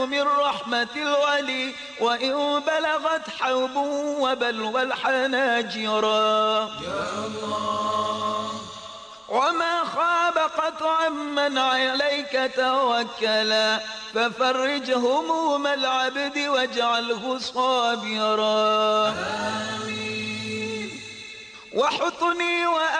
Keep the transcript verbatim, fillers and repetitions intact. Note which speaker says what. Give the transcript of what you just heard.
Speaker 1: من رحمة الولي وإن بلغت حوب وبلوى الحناجرا يا الله. وما خاب قطعا من عليك توكلا ففرج هموم العبد واجعله صابرا آمين. وحطني